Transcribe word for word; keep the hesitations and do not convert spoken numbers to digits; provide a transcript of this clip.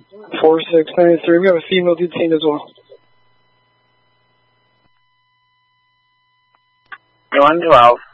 four six nine three. We have a female detained as well. one twelve.